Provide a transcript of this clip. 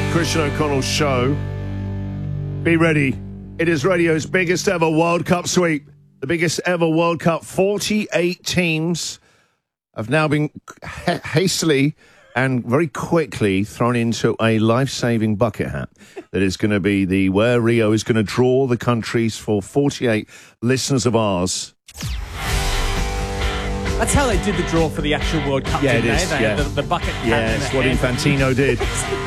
Christian O'Connell's show. Be ready. It is radio's biggest ever World Cup sweep. The biggest ever World Cup. 48 teams have now been hastily and very quickly thrown into a life-saving bucket hat. That is going to be where Rio is going to draw the countries for 48 listeners of ours. That's how they did the draw for the actual World Cup, didn't they? They had the bucket cap. Yeah, it's what Infantino did.